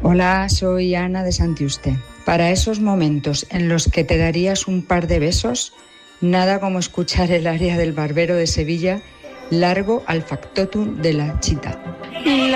Hola, soy Ana de Santiuste. Para esos momentos en los que te darías un par de besos, nada como escuchar el aria del Barbero de Sevilla, Largo al factotum de la Chita.